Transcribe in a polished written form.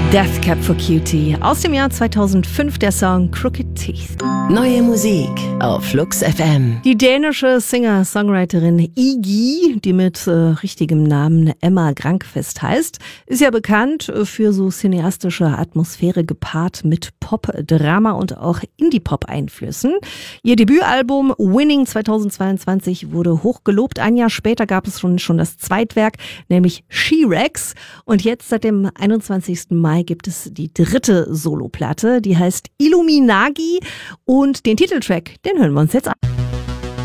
Death Cab for Cutie. Aus dem Jahr 2005 der Song Crooked Teeth. Neue Musik auf Flux FM. Die dänische Singer-Songwriterin Iggy, die mit richtigem Namen Emma Grankvist heißt, ist ja bekannt für so cineastische Atmosphäre gepaart mit Pop, Drama und auch Indie-Pop-Einflüssen. Ihr Debütalbum Winning 2022 wurde hoch gelobt. Ein Jahr später gab es schon das Zweitwerk, nämlich She-Rex. Und jetzt seit dem 21. Mai gibt es die dritte Soloplatte, die heißt Illuminagi. Und den Titeltrack, den hören wir uns jetzt an.